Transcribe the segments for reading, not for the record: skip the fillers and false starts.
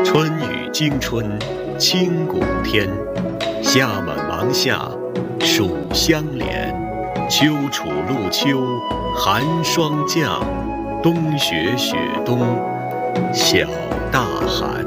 春雨惊春清谷天，夏满芒夏暑相连，秋处露秋寒霜降，冬雪雪冬小大寒。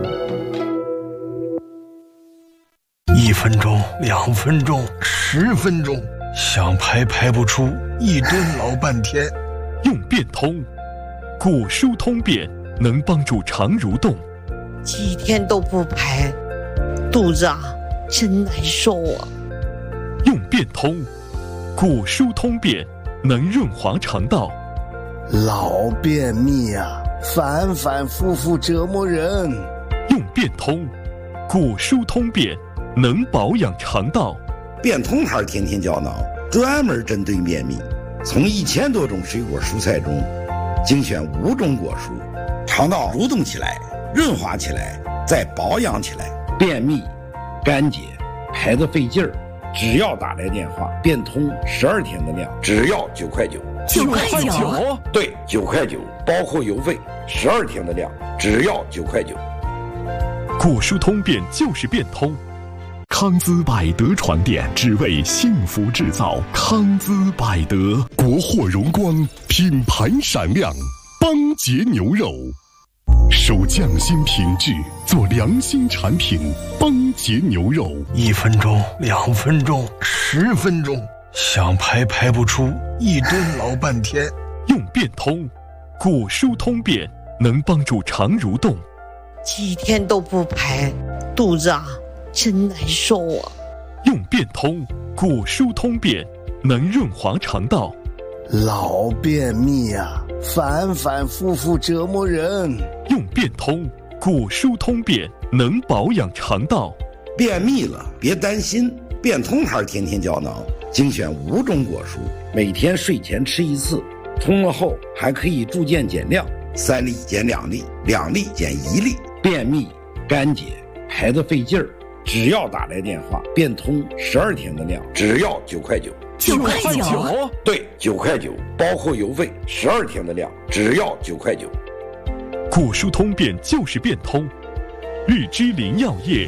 1分钟、2分钟、10分钟，想排排不出，一蹲老半天。 用变通，古书通便能帮助肠蠕动。 几天都不排，肚子真难受啊。 用变通，古书通便能润滑肠道。 老便秘反反复复折磨人。 用变通，古书通便能保养肠道。 变通牌天天胶囊专门针对便秘，从1000多种水果蔬菜中精选5种果蔬，肠道蠕动起来，润滑起来，再保养起来。便秘、干结、排得费劲儿，只要打来电话，变通12天的量，只要9块9。 9块9？ 对，9块9，包括邮费，12天的量，只要9块9。 古书通便就是变通。 康姿百德床垫只为幸福制造，康姿百德，国货荣光，品牌闪亮，邦杰牛肉，守匠心品质，做良心产品，邦杰牛肉。 1分钟、2分钟、10分钟，想排排不出，一蹲老半天。 用变通，古书通便能帮助肠蠕动。 几天都不排，肚子真难受啊。 用变通，古书通便能润滑肠道。 老便秘反反复复折磨人。 用变通，古书通便能保养肠道。 便秘了别担心，变通牌天天胶囊精选5种果蔬，每天睡前吃1次，通了后还可以逐渐减量，3粒减2粒，2粒减1粒。便秘、干结、排得费劲儿，只要打来电话，变通12天的量，只要9块9。 9块9？ 对，9块9，包括邮费12天的量，只要9块9。 古书通便就是变通。日之林药业。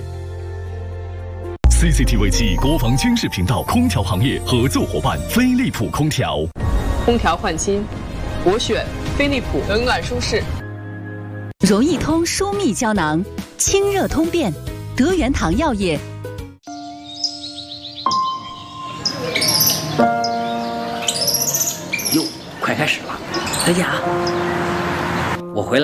CCTV 7国防军事频道空调行业合作伙伴飞利浦空调。 空调换新，我选飞利浦，冷暖舒适。 容易通舒密胶囊，清热通便，德元堂药业。 哟，快开始了！等下我回来。